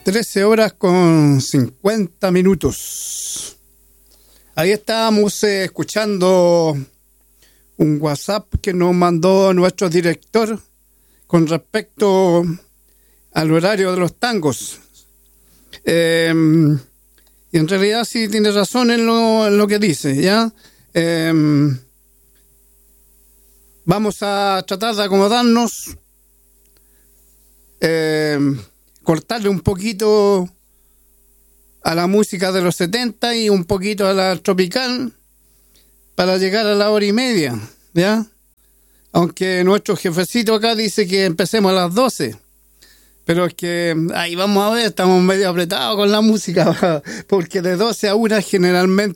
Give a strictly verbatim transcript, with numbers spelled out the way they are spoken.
trece horas con cincuenta minutos. Ahí estábamos eh, escuchando un WhatsApp que nos mandó nuestro director con respecto al horario de los tangos. Eh, y en realidad sí tiene razón en lo, en lo que dice, ¿ya? Eh, vamos a tratar de acomodarnos, eh, cortarle un poquito a la música de los setenta y un poquito a la tropical para llegar a la hora y media, ¿ya? Aunque nuestro jefecito acá dice que empecemos a las doce. Pero es que ahí vamos a ver, estamos medio apretados con la música, porque de doce a una generalmente